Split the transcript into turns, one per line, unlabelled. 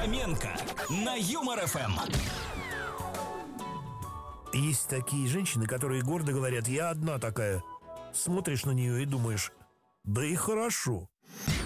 Фоменко на Юмор ФМ.
Есть такие женщины, которые гордо говорят: я одна такая. Смотришь на нее и думаешь: да и хорошо.